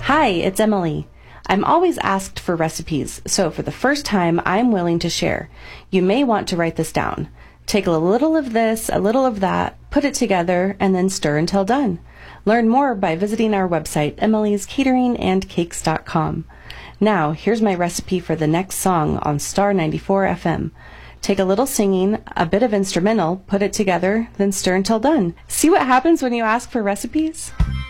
Hi, it's Emily. I'm always asked for recipes, so for the first time, I'm willing to share. You may want to write this down. Take a little of this, a little of that, put it together, and then stir until done. Learn more by visiting our website, emily'scateringandcakes.com. Now, here's my recipe for the next song on Star 94 FM. Take a little singing, a bit of instrumental, put it together, then stir until done. See what happens when you ask for recipes?